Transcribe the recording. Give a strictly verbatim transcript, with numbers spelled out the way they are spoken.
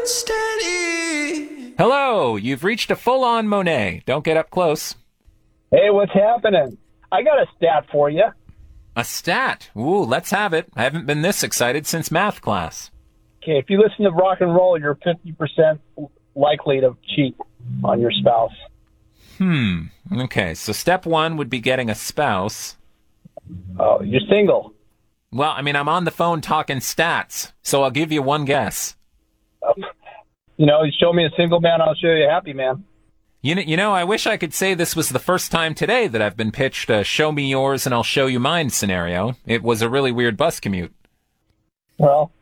Steady. Hello, you've reached a full-on Monet. Don't get up close. Hey, what's happening? I got a stat for you. A stat? Ooh, let's have it. I haven't been this excited since math class. Okay, if you listen to rock and roll, you're fifty percent likely to cheat on your spouse. Hmm. Okay, so step one would be getting a spouse. Oh, you're single. Well, I mean, I'm on the phone talking stats, so I'll give you one guess. You know, you show me a single man, I'll show you a happy man. You know, you know, I wish I could say this was the first time today that I've been pitched a show me yours and I'll show you mine scenario. It was a really weird bus commute. Well,